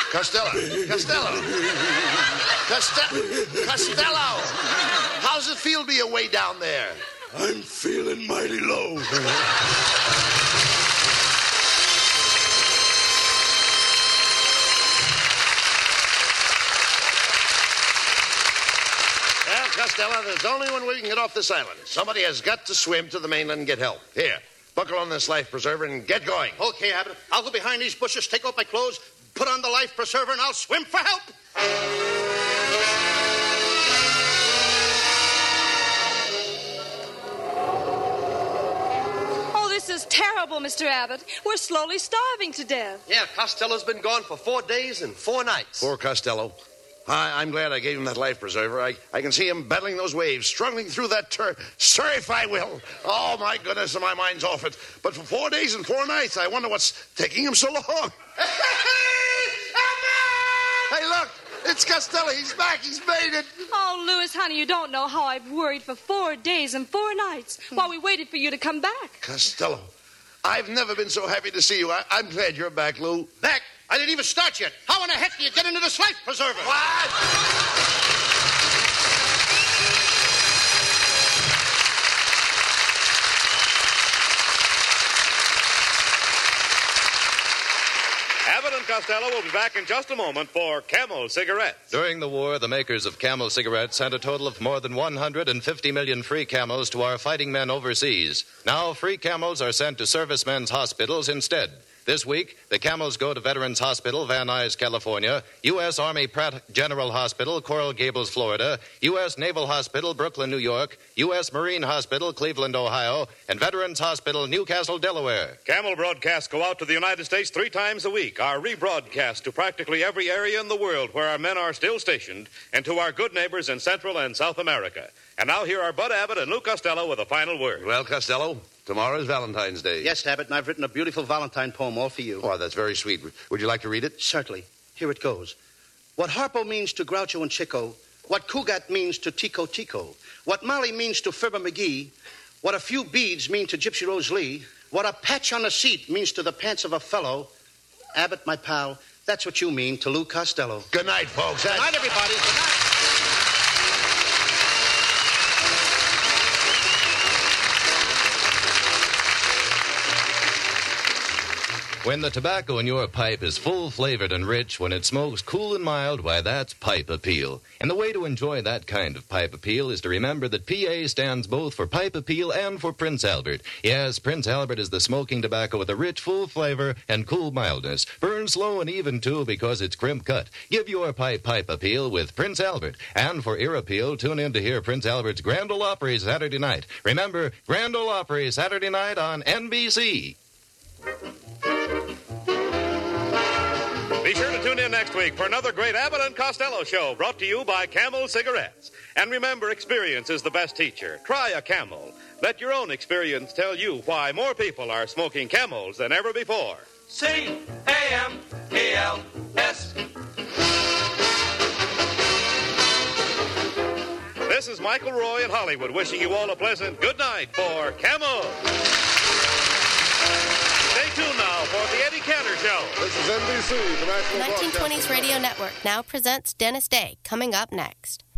Costello! How does it feel to be away down there? I'm feeling mighty low. Well, Costello, there's only one way we can get off this island. Somebody has got to swim to the mainland and get help. Here, buckle on this life preserver and get going. Okay, Abbott. I'll go behind these bushes, take off my clothes, put on the life preserver, and I'll swim for help. This is terrible, Mr. Abbott. We're slowly starving to death. Yeah, Costello's been gone for 4 days and 4 nights. Poor Costello. I'm glad I gave him that life preserver. I can see him battling those waves, struggling through that Sorry if I will. Oh, my goodness, my mind's off it. But for 4 days and 4 nights, I wonder what's taking him so long. Hey, look. It's Costello. He's back. He's made it. Oh, Louis, honey, you don't know how I've worried for 4 days and 4 nights while we waited for you to come back. Costello, I've never been so happy to see you. I'm glad you're back, Lou. Back? I didn't even start yet. How in the heck do you get into this life preserver? What? Abbott and Costello will be back in just a moment for Camel cigarettes. During the war, the makers of Camel cigarettes sent a total of more than 150 million free Camels to our fighting men overseas. Now, free Camels are sent to servicemen's hospitals instead. This week, the Camels go to Veterans Hospital, Van Nuys, California, U.S. Army Pratt General Hospital, Coral Gables, Florida, U.S. Naval Hospital, Brooklyn, New York, U.S. Marine Hospital, Cleveland, Ohio, and Veterans Hospital, Newcastle, Delaware. Camel broadcasts go out to the United States 3 times a week, are rebroadcast to practically every area in the world where our men are still stationed, and to our good neighbors in Central and South America. And now here are Bud Abbott and Lou Costello with a final word. Well, Costello, tomorrow is Valentine's Day. Yes, Abbott, and I've written a beautiful Valentine poem all for you. Oh, that's very sweet. Would you like to read it? Certainly. Here it goes. What Harpo means to Groucho and Chico, what Cugat means to Tico Tico, what Molly means to Fibber McGee, what a few beads mean to Gypsy Rose Lee, what a patch on a seat means to the pants of a fellow, Abbott, my pal, that's what you mean to Lou Costello. Good night, folks. Good night, everybody. Good night. When the tobacco in your pipe is full-flavored and rich, when it smokes cool and mild, why, that's Pipe Appeal. And the way to enjoy that kind of Pipe Appeal is to remember that PA stands both for Pipe Appeal and for Prince Albert. Yes, Prince Albert is the smoking tobacco with a rich, full flavor and cool mildness. Burns slow and even, too, because it's crimp cut. Give your pipe Appeal with Prince Albert. And for Ear Appeal, tune in to hear Prince Albert's Grand Ole Opry Saturday night. Remember, Grand Ole Opry Saturday night on NBC. Be sure to tune in next week for another great Abbott and Costello show brought to you by Camel Cigarettes. And remember, experience is the best teacher. Try a Camel. Let your own experience tell you why more people are smoking Camels than ever before. C-A-M-E-L-S. This is Michael Roy in Hollywood wishing you all a pleasant good night for Camel. Stay tuned now for the Eddie Cantor Show. This is NBC, the National 1920s Radio Network now presents Dennis Day, coming up next.